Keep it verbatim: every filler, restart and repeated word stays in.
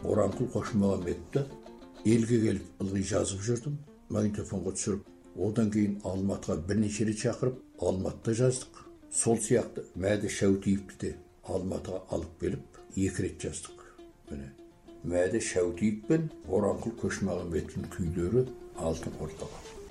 Оранкүл Қошмағамбетті елге келіп ылғи жазып жүрдім, магнитофонға түсіріп. Одан кейін Алматыға бірнеше рет шақырып, Алматыда жаздық. Сол сияқты Мәді Шәутиевті де Алматыға алып келіп, екі рет жаздық. Міне, Мәді Шәутиев пен Оранкүл Қошмағамбеттің күйлері алтын қорда.